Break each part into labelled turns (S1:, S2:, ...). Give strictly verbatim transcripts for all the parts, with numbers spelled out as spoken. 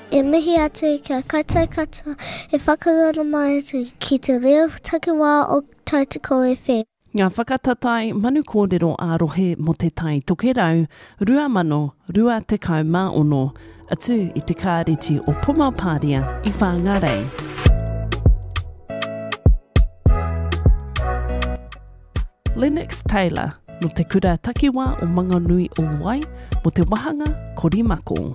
S1: E mihi atu kia kaitai katoa e whakarora mai ki te reo takiwā o Tautoko F M.
S2: Ngā whakatatai manu kōrero ārohe mo te tai tokerau, rua mano, rua tekau mā ono, atu i te kāreti o Pumapāria i Whāngarei. Lennox Taylor, no te kura takiwā o Manganui o Wai, mo te wahanga Korimako.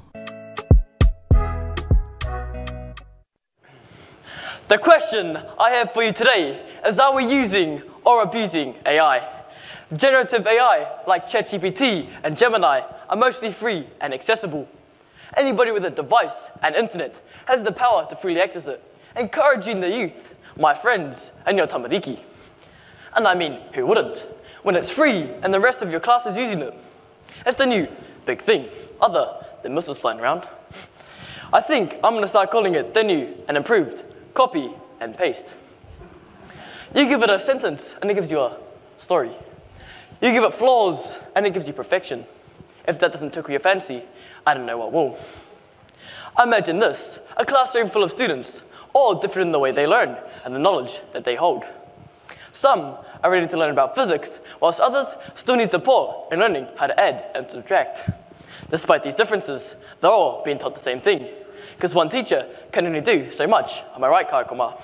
S3: The question I have for you today is, are we using or abusing A I? Generative A I, like ChatGPT and Gemini, are mostly free and accessible. Anybody with a device and internet has the power to freely access it, encouraging the youth, my friends, and your tamariki. And I mean, who wouldn't, when it's free and the rest of your class is using it? It's the new big thing, other than missiles flying around. I think I'm going to start calling it the new and improved copy and paste. You give it a sentence and it gives you a story. You give it flaws and it gives you perfection. If that doesn't tickle your fancy, I don't know what will. Imagine this, a classroom full of students, all different in the way they learn and the knowledge that they hold. Some are ready to learn about physics, whilst others still need support in learning how to add and subtract. Despite these differences, they're all being taught the same thing, because one teacher can only do so much. Am I right, Kaikoma?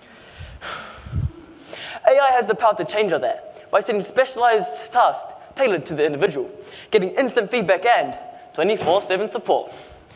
S3: A I has the power to change all that by setting specialized tasks tailored to the individual, getting instant feedback and twenty-four seven support.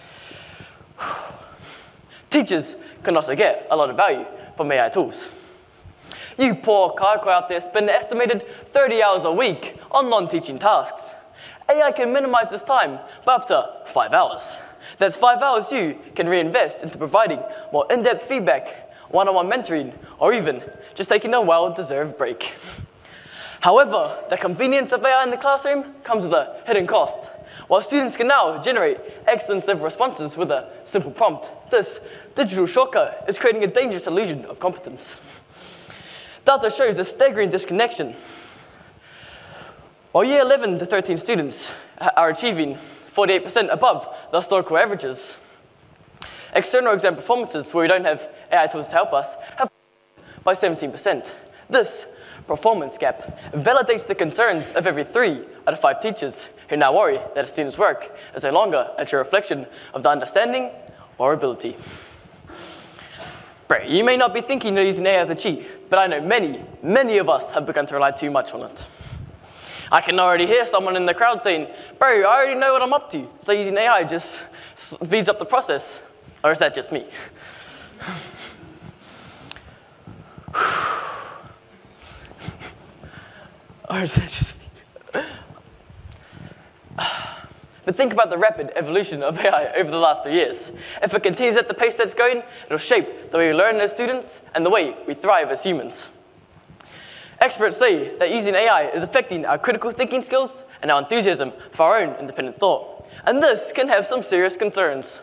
S3: Teachers can also get a lot of value from A I tools. You poor kaiko out there spend an estimated thirty hours a week on non-teaching tasks. A I can minimize this time by up to five hours. That's five hours you can reinvest into providing more in-depth feedback, one-on-one mentoring, or even just taking a well-deserved break. However, the convenience of A I in the classroom comes with a hidden cost. While students can now generate extensive responses with a simple prompt, this digital shortcut is creating a dangerous illusion of competence. Data shows a staggering disconnection. While year eleven to thirteen students are achieving forty-eight percent above the historical averages, external exam performances where we don't have A I tools to help us have by seventeen percent. This performance gap validates the concerns of every three out of five teachers who now worry that a student's work is no longer a true reflection of their understanding or ability. Bro, you may not be thinking you're using A I to cheat, but I know many, many of us have begun to rely too much on it. I can already hear someone in the crowd saying, bro, I already know what I'm up to, so using A I just speeds up the process. Or is that just me? Or is that just me? But think about the rapid evolution of A I over the last three years. If it continues at the pace that's going, it'll shape the way we learn as students and the way we thrive as humans. Experts say that using A I is affecting our critical thinking skills and our enthusiasm for our own independent thought. And this can have some serious concerns.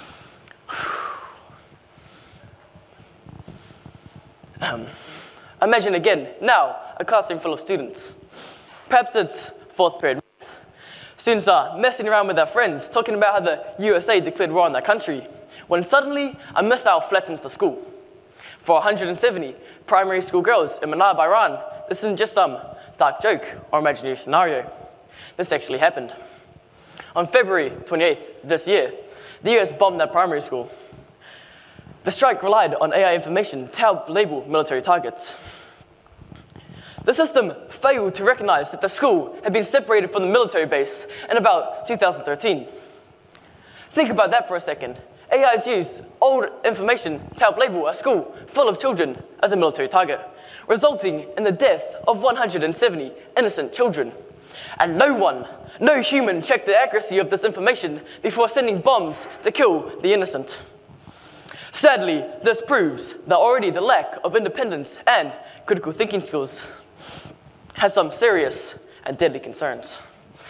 S3: Um, imagine again, now, a classroom full of students. Perhaps it's fourth period math. Students are messing around with their friends, talking about how the U S A declared war on their country, when suddenly a missile flattens the school. For one hundred seventy primary school girls in Manab, Iran, this isn't just some dark joke or imaginary scenario. This actually happened. On February twenty-eighth this year, the U S bombed their primary school. The strike relied on A I information to help label military targets. The system failed to recognize that the school had been separated from the military base in about two thousand thirteen. Think about that for a second. A I has used old information to help label a school full of children as a military target, resulting in the death of one hundred seventy innocent children. And no one, no human checked the accuracy of this information before sending bombs to kill the innocent. Sadly, this proves that already the lack of independence and critical thinking skills has some serious and deadly concerns.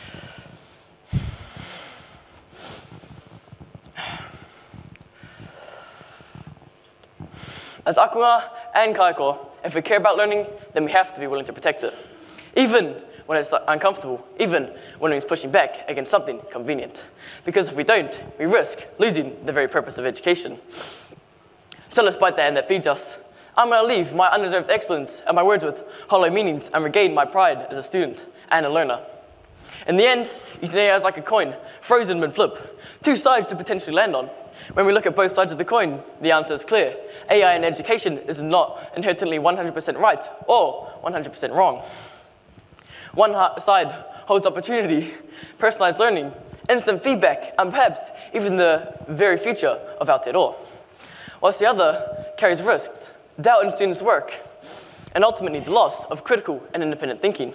S3: As Akuma and Kaiko, if we care about learning, then we have to be willing to protect it. Even when it's uncomfortable, even when it's pushing back against something convenient. Because if we don't, we risk losing the very purpose of education. So let's bite the hand that feeds us. I'm going to leave my undeserved excellence and my words with hollow meanings and regain my pride as a student and a learner. In the end, using A I is like a coin, frozen mid-flip, two sides to potentially land on. When we look at both sides of the coin, the answer is clear. A I in education is not inherently one hundred percent right or one hundred percent wrong. One side holds opportunity, personalized learning, instant feedback, and perhaps even the very future of Aotearoa. Whilst the other carries risks, doubt in students' work, and ultimately the loss of critical and independent thinking.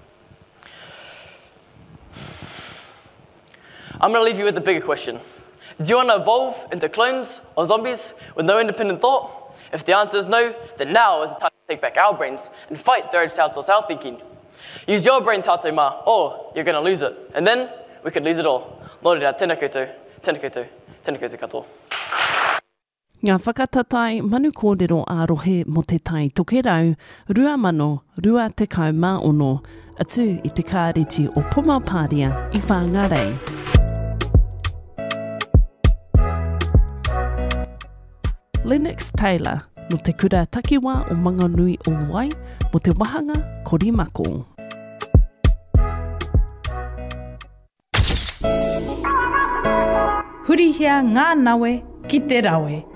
S3: I'm going to leave you with the bigger question. Do you want to evolve into clones or zombies with no independent thought? If the answer is no, then now is the time to take back our brains and fight the urge to outsource our thinking. Use your brain, tātou mā, or you're going to lose it. And then we could lose it all. Nō reira, tēnā koutou, tēnā koutou, tēnā koutou katoa.
S2: Ngā whakatatai manu kōrero ārohe mo te tai tokerau, rua mano, rua tekau mā ono, atu i te kāreti o Pumapāria i Whāngarei. Lennox Taylor, no te kura takiwā o Manganui o Wai, mo te wahanga Korimako.
S4: Hurihia ngā nawe ki te rawe.